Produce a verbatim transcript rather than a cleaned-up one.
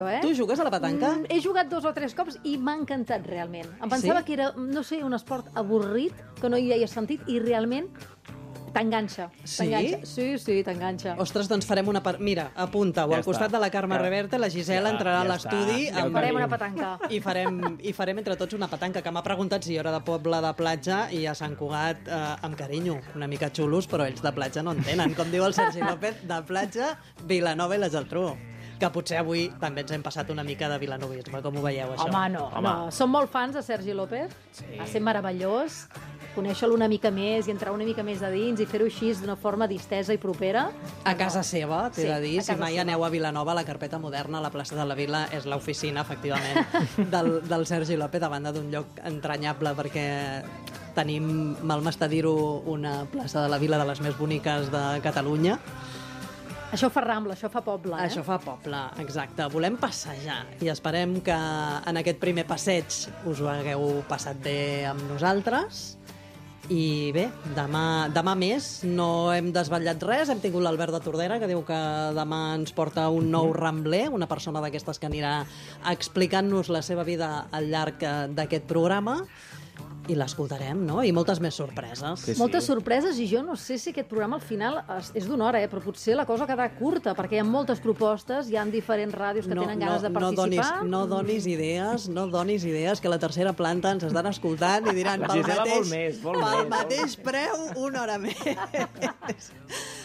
Eh? Tu jugues a la petanca? Mm, he jugat dos o tres cops i m'ha encantat realment. Em pensava Sí? que era, no sé, un esport avorrit, que no hi havia sentit, i realment t'enganxa. Sí? T'enganxa. Sí, sí, t'enganxa. Ostres, doncs farem una... Per... Mira, apunta-ho, Ja al costat està. de la Carme Ja. Reverte, la Gisela Ja, entrarà a ja l'estudi està, ja ho amb... Farem tenim. una petanca. I farem, I farem entre tots una petanca, que m'ha preguntat si jo era de Poble de Platja i a Sant Cugat eh, amb carinyo, una mica xulos, però ells de platja no en tenen. Com diu el Sergi López, de platja, Vilanova i la Geltrú. Que potser avui també ens hem passat una mica de vilanovisme, com ho veieu, això? Home, no, Home. no. Som molt fans de Sergi López. Sí. Va ser meravellós. Conèixer-lo una mica més i entrar una mica més a dins i fer-ho així d'una forma distesa i propera. A casa seva, t'he Sí, de dir, a si casa mai seva. aneu a Vilanova, la carpeta moderna, a la plaça de la Vila, és l'oficina, efectivament, del, del Sergi López, a banda d'un lloc entranyable, perquè tenim, mal m'està dir-ho, una plaça de la Vila de les més boniques de Catalunya. Això fa Rambla, això fa poble, eh? Això fa poble, exacte. Volem passejar i esperem que en aquest primer passeig us ho hagueu passat bé amb nosaltres. I bé, demà, demà més, no hem desvetllat res, hem tingut l'Albert de Tordera, que diu que demà ens porta un nou rambler, una persona d'aquestes que anirà explicant-nos la seva vida al llarg eh, d'aquest programa, i l'escoltarem, no? I moltes més sorpreses. Sí, sí. Moltes sorpreses, i jo no sé si aquest programa al final és, és d'una hora, eh? Però potser la cosa quedarà curta, perquè hi ha moltes propostes, hi ha diferents ràdios que tenen ganes de no participar. donis, no donis idees, no donis idees, que a la tercera planta ens estan escoltant i diran La pel Gisela mateix, vol més, vol pel més, vol mateix preu una hora més.